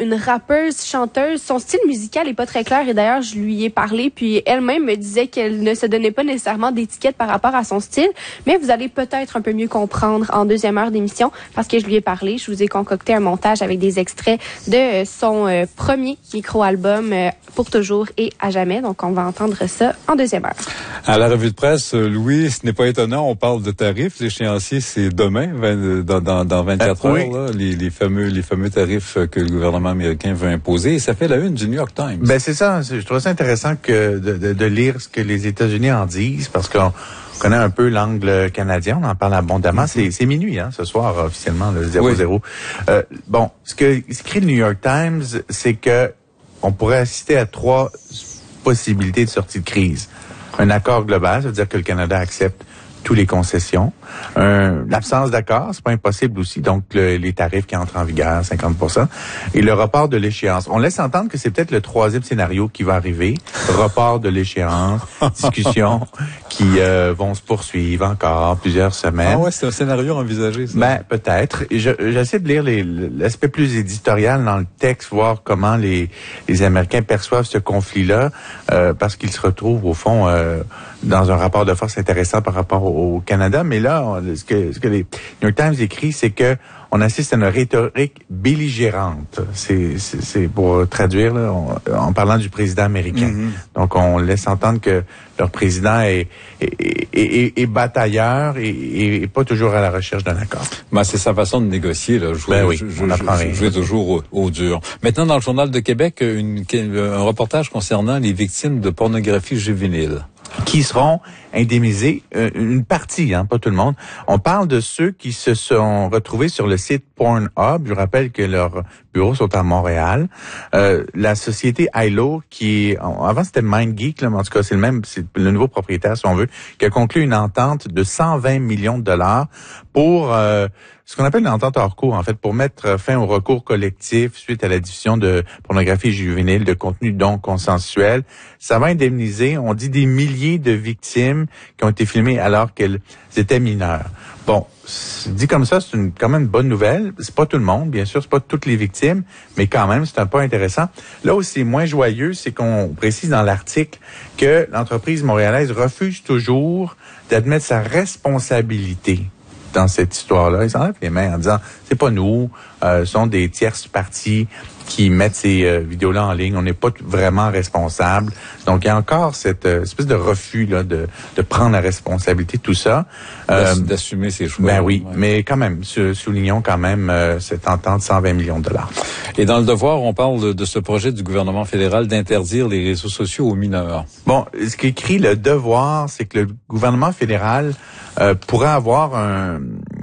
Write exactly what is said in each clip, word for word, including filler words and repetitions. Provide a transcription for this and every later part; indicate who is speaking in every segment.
Speaker 1: une rappeuse, chanteuse. Son style musical est pas très clair et d'ailleurs, je lui ai parlé puis elle-même me disait qu'elle ne se donnait pas nécessairement d'étiquette par rapport à son style. Mais vous allez peut-être un peu mieux comprendre en deuxième heure d'émission parce que je lui ai parlé. Je vous ai concocté un montage avec des extraits de son euh, premier micro-album euh, Pour toujours et à jamais. Donc, on va entendre ça en deuxième heure.
Speaker 2: À la revue de presse, Louis, ce n'est pas étonnant, on parle de tarifs. L'échéancier, c'est demain, dans, dans, dans vingt-quatre
Speaker 3: euh,
Speaker 2: heures,
Speaker 3: oui.
Speaker 2: là, les, les fameux les fameux tarifs que le gouvernement américain veut imposer. Et ça fait la une du New York Times.
Speaker 3: Ben c'est ça. Je trouve ça intéressant que de, de, de lire ce que les États-Unis en disent, parce qu'on connaît un peu l'angle canadien, on en parle abondamment. Mm-hmm. C'est, c'est minuit, hein, ce soir, officiellement, le zéro zéro. Oui. Euh, bon, ce que écrit le New York Times, c'est que on pourrait assister à trois possibilités de sortie de crise. Un accord global, ça veut dire que le Canada accepte toutes les concessions. Un, l'absence d'accord, c'est pas impossible aussi, donc le, les tarifs qui entrent en vigueur, cinquante pour cent. Et le report de l'échéance. On laisse entendre que c'est peut-être le troisième scénario qui va arriver. Report de l'échéance, discussions qui euh, vont se poursuivre encore plusieurs semaines.
Speaker 2: Ah ouais, c'est un scénario envisagé, ça.
Speaker 3: Ben, peut-être. Et je, j'essaie de lire les, l'aspect plus éditorial dans le texte, voir comment les, les Américains perçoivent ce conflit-là, euh, parce qu'ils se retrouvent, au fond, euh, dans un rapport de force intéressant par rapport au, au Canada. Mais là, on, ce que, ce que les New York Times écrit, c'est que on assiste à une rhétorique belligérante. C'est, c'est, c'est pour traduire, là, on, en parlant du président américain. Mm-hmm. Donc, on laisse entendre que leur président est, est, est, est, est batailleur et, et pas toujours à la recherche d'un accord.
Speaker 2: Ben, c'est sa façon de négocier, là. Jouer,
Speaker 3: ben oui,
Speaker 2: je,
Speaker 3: on apprend rien.
Speaker 2: Jouer toujours au, au dur. Maintenant, dans le Journal de Québec, une, un reportage concernant les victimes de pornographie juvénile.
Speaker 3: Qui seront indemnisés, euh, une partie, hein, pas tout le monde. On parle de ceux qui se sont retrouvés sur le site Pornhub. Je rappelle que leurs bureaux sont à Montréal. Euh, la société I L O, qui est, avant c'était MindGeek, là, mais en tout cas c'est le même, c'est le nouveau propriétaire si on veut, qui a conclu une entente de cent vingt millions de dollars pour euh, ce qu'on appelle une entente hors cours, en fait, pour mettre fin au recours collectif suite à la diffusion de pornographie juvénile, de contenu non consensuel. Ça va indemniser, on dit, des milliers de victimes qui ont été filmées alors qu'elles étaient mineures. Bon, dit comme ça, c'est une, quand même une bonne nouvelle. C'est pas tout le monde, bien sûr, c'est pas toutes les victimes, mais quand même, c'est un pas intéressant. Là où c'est moins joyeux, c'est qu'on précise dans l'article que l'entreprise montréalaise refuse toujours d'admettre sa responsabilité dans cette histoire-là. Ils s'enlèvent les mains en disant, c'est pas nous, euh, ce sont des tierces parties qui mettent ces euh, vidéos-là en ligne. On n'est pas vraiment responsable. Donc, il y a encore cette euh, espèce de refus là de, de prendre la responsabilité de tout ça.
Speaker 2: Euh, D'assumer ses choix.
Speaker 3: Ben oui, ouais. Mais quand même, soulignons quand même euh, cette entente de cent vingt millions de dollars.
Speaker 2: Et dans le Devoir, on parle de, de ce projet du gouvernement fédéral d'interdire les réseaux sociaux aux mineurs.
Speaker 3: Bon, ce qu'écrit le Devoir, c'est que le gouvernement fédéral euh, pourrait avoir un...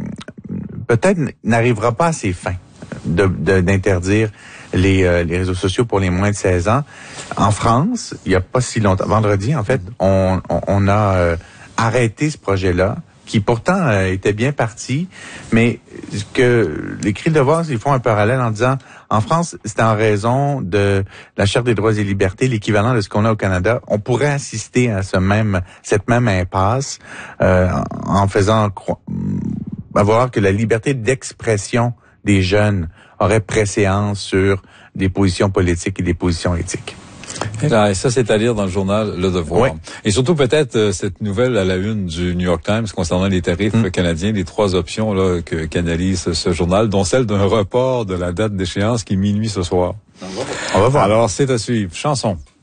Speaker 3: peut-être n'arrivera pas à ses fins de, de, d'interdire les, euh, les réseaux sociaux pour les moins de seize ans. En France, il n'y a pas si longtemps, vendredi en fait, on, on, on a euh, arrêté ce projet-là, qui pourtant euh, était bien parti, mais que l'écrit de Devoir, ils font un parallèle en disant, en France, c'est en raison de la Charte des droits et libertés, l'équivalent de ce qu'on a au Canada. On pourrait assister à ce même, cette même impasse euh, en faisant croire, à voir que la liberté d'expression des jeunes aurait préséance sur des positions politiques et des positions éthiques.
Speaker 2: Et, là, et ça, c'est à lire dans le journal Le Devoir. Oui. Et surtout peut-être euh, cette nouvelle à la une du New York Times concernant les tarifs mmh. canadiens, les trois options là que qu'analyse ce journal, dont celle d'un report de la date d'échéance qui est minuit ce soir.
Speaker 3: On va voir.
Speaker 2: Alors, c'est à suivre. Chanson.